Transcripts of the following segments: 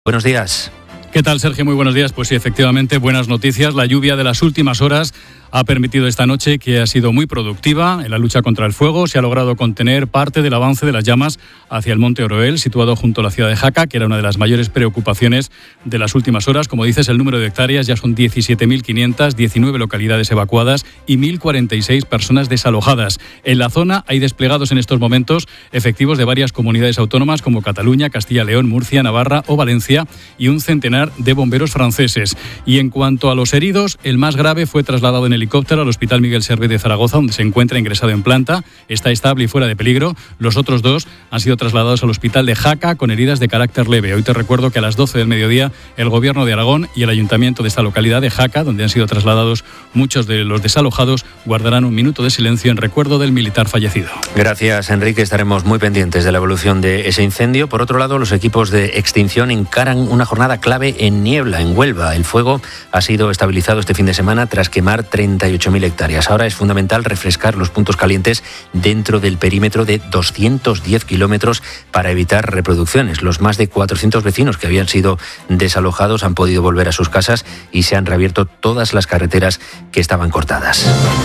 Buenos días. ¿Qué tal, Sergio? Muy buenos días. Pues sí, efectivamente, buenas noticias. La lluvia de las últimas horas ha permitido esta noche, que ha sido muy productiva en la lucha contra el fuego. Se ha logrado contener parte del avance de las llamas hacia el Monte Oroel, situado junto a la ciudad de Jaca, que era una de las mayores preocupaciones de las últimas horas. Como dices, el número de hectáreas ya son 17.500, 19 localidades evacuadas y 1.046 personas desalojadas. En la zona hay desplegados en estos momentos efectivos de varias comunidades autónomas como Cataluña, Castilla y León, Murcia, Navarra o Valencia y un centenar de bomberos franceses. Y en cuanto a los heridos, el más grave fue trasladado en helicóptero al Hospital Miguel Servet de Zaragoza, donde se encuentra ingresado en planta. Está estable y fuera de peligro. Los otros dos han sido trasladados al Hospital de Jaca con heridas de carácter leve. Hoy te recuerdo que a las 12 del mediodía el Gobierno de Aragón y el Ayuntamiento de esta localidad de Jaca, donde han sido trasladados muchos de los desalojados, guardarán un minuto de silencio en recuerdo del militar fallecido. Gracias, Enrique. Estaremos muy pendientes de la evolución de ese incendio. Por otro lado, los equipos de extinción encaran una jornada clave en Niebla, en Huelva. El fuego ha sido estabilizado este fin de semana tras quemar 38.000 hectáreas. Ahora es fundamental refrescar los puntos calientes dentro del perímetro de 210 kilómetros para evitar reproducciones. Los más de 400 vecinos que habían sido desalojados han podido volver a sus casas y se han reabierto todas las carreteras que estaban cortadas.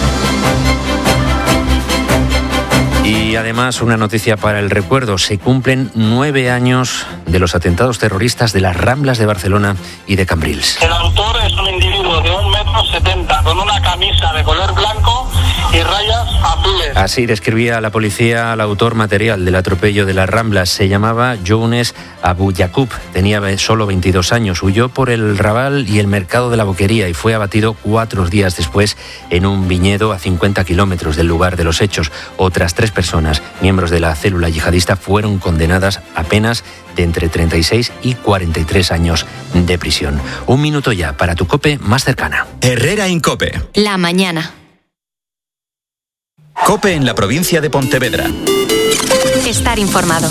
Y además, una noticia para el recuerdo. Se cumplen 9 años de los atentados terroristas de las Ramblas de Barcelona y de Cambrils. El autor es un individuo de 1,70 m con una camisa de color blanco y rayas azules. Así describía la policía al autor material del atropello de las Ramblas. Se llamaba Younes Abu Yaqub. Tenía solo 22 años. Huyó por el Raval y el Mercado de la Boquería y fue abatido 4 días después en un viñedo a 50 kilómetros del lugar de los hechos. Otras 3 personas, miembros de la célula yihadista, fueron condenadas a penas de entre 36 y 43 años de prisión. Un minuto ya para tu COPE más cercana. Herrera Incope. La mañana. COPE en la provincia de Pontevedra. Estar informado.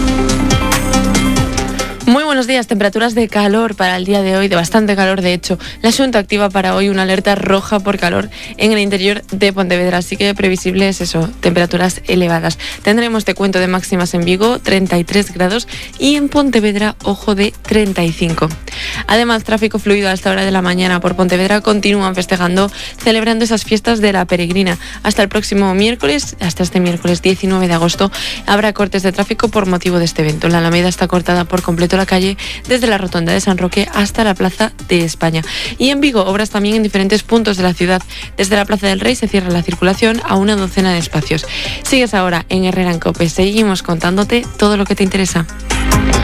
Muy buenos días. Temperaturas de calor para el día de hoy, de bastante calor de hecho. La Xunta activa para hoy una alerta roja por calor en el interior de Pontevedra, así que previsible es eso, temperaturas elevadas. Tendremos, te cuento, de máximas en Vigo 33 grados y en Pontevedra, ojo, de 35. Además, tráfico fluido a esta hora de la mañana por Pontevedra. Continúan festejando, celebrando esas fiestas de la Peregrina. Hasta el próximo miércoles, hasta este miércoles 19 de agosto, habrá cortes de tráfico por motivo de este evento. La Alameda está cortada por completo la calle desde la rotonda de San Roque hasta la Plaza de España. Y en Vigo, obras también en diferentes puntos de la ciudad. Desde la Plaza del Rey se cierra la circulación a una docena de espacios. Sigues ahora en Herrera en COPE. Seguimos contándote todo lo que te interesa.